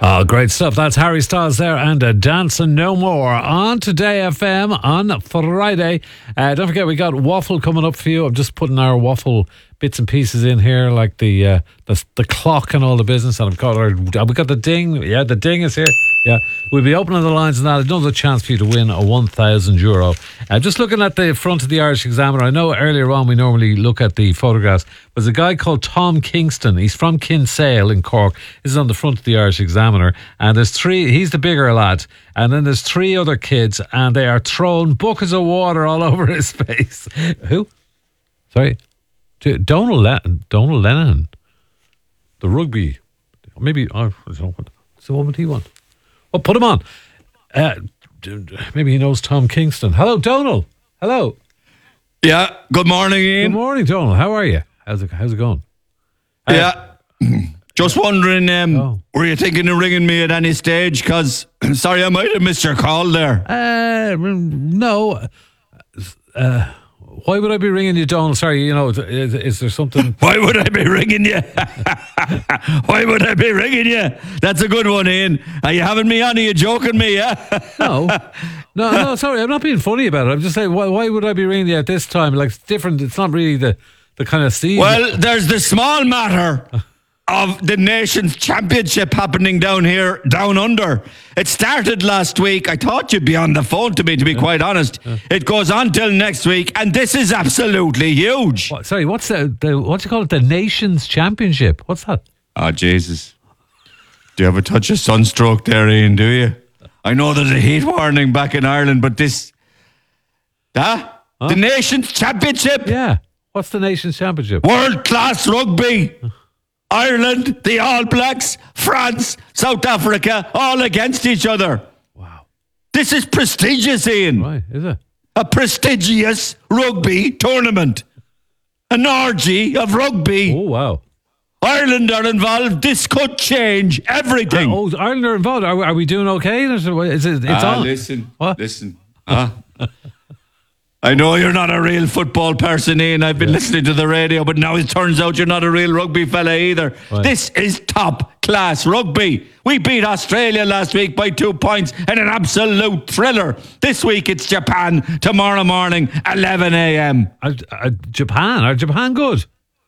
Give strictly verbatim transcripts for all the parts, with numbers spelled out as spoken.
Oh, great stuff. That's Harry Styles there and uh, Dancing No More on Today F M on Friday. Uh, don't forget, we got waffle coming up for you. I'm just putting our waffle bits and pieces in here, like the uh, the, the clock and all the business. And I've got our, we got the ding. Yeah, the ding is here. Yeah, we'll be opening the lines and that. Another chance for you to win a one thousand euro. Uh, just looking at the front of the Irish Examiner, I know earlier on we normally look at the photographs. There's a guy called Tom Kingston. He's from Kinsale in Cork. This is on the front of the Irish Examiner. And there's three, he's the bigger lad. And then there's three other kids, and they are throwing buckets of water all over his face. Who? Sorry? Donald Lennon. Donald Lennon. The rugby. Maybe, oh, I don't know. So what would he want? Well, put him on. Uh, maybe he knows Tom Kingston. Hello, Donald. Hello. Yeah. Good morning, Ian. Good morning, Donald. How are you? How's it? How's it going? Uh, yeah. Just wondering, um, oh. were you thinking of ringing me at any stage? Because, sorry, I might have missed your call there. Uh, no. Uh, why would I be ringing you, Donald? Sorry, you know, is, is there something? Why would I be ringing you? Why would I be ringing you? That's a good one, Ian. Are you having me on? Are you joking me? Yeah. No. No, no, sorry, I'm not being funny about it. I'm just saying, why, why would I be ringing you at this time? Like, it's different. It's not really the, the kind of season. Well, there's the small matter of the Nations Championship happening down here, down under. It started last week. I thought you'd be on the phone to me, to be yeah. quite honest. Yeah. It goes on till next week, and this is absolutely huge. What, sorry, what's the, the what do you call it? The Nations Championship. What's that? Oh, Jesus. Do you have a touch of sunstroke there, Ian, do you? I know there's a heat warning back in Ireland, but this... Huh? huh? The Nations Championship? Yeah. What's the Nations Championship? World-class rugby. Ireland, the All Blacks, France, South Africa, all against each other. Wow. This is prestigious, Ian. Right, is it? A prestigious rugby tournament. An orgy of rugby. Oh, wow. Ireland are involved. This could change everything. Uh, oh, Ireland are involved. Are, are we doing okay? Is it, is it, it's ah, on. listen. What? Listen. Ah. I know you're not a real football person, Ian. I've been yeah. listening to the radio, but now it turns out you're not a real rugby fella either. Right. This is top class rugby. We beat Australia last week by two points in an absolute thriller. This week it's Japan. Tomorrow morning, eleven a.m. Uh, uh, Japan? Are Japan good?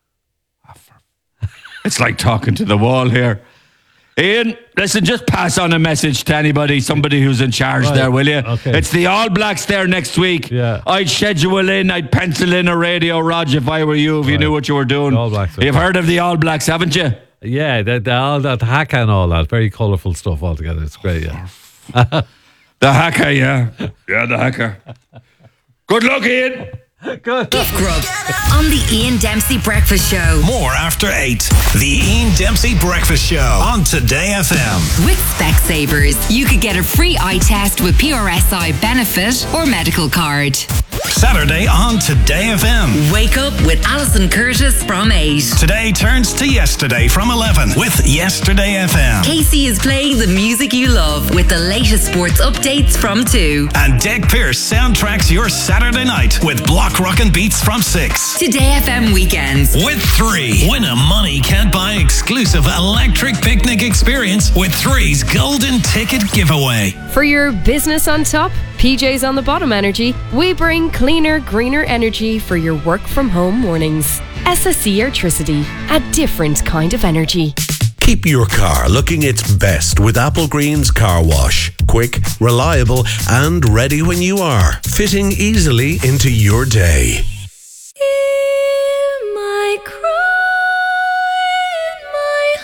It's like talking to the wall here. Ian, listen, just pass on a message to anybody, somebody who's in charge right. there, will you? Okay. It's the All Blacks there next week. Yeah. I'd schedule in, I'd pencil in a radio, Rog, if I were you, if right. you knew what you were doing. The All Blacks. You've heard of the All Blacks, haven't you? Yeah, the, the, all that haka and all that. Very colourful stuff altogether. It's great, yeah. The haka, yeah. Yeah, the haka. Good luck, Ian. Good. Gift Grub on the Ian Dempsey Breakfast Show. More after eight. The Ian Dempsey Breakfast Show on Today F M. With Specsavers, you could get a free eye test with P R S I benefit or medical card. Saturday on Today F M. Wake up with Alison Curtis from eight. Today turns to yesterday from eleven with Yesterday F M. Casey is playing the music you love with the latest sports updates from two. And Deg Pierce soundtracks your Saturday night with Block Rockin' Beats from six. Today F M weekends with three. Win a money can't buy exclusive electric picnic experience with three's golden ticket giveaway. For your business on top, P J's on the bottom energy, we bring cleaner, greener energy for your work from home mornings. S S E Airtricity, a different kind of energy. Keep your car looking its best with Apple Green's Car Wash. Quick, reliable, and ready when you are. Fitting easily into your day. Hear my cry and my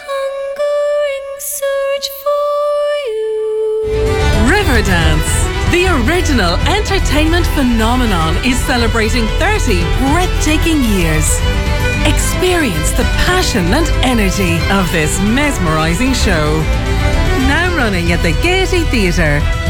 hungering search for you. Riverdance, the original entertainment phenomenon, is celebrating thirty breathtaking years. Experience the passion and energy of this mesmerising show. Now running at the Gaiety Theatre.